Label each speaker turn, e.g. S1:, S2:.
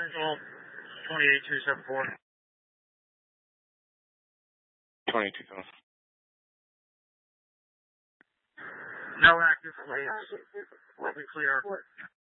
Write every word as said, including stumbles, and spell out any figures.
S1: Visual twenty-eight two seven four.
S2: twenty-two.
S1: No active plates. Will be clear.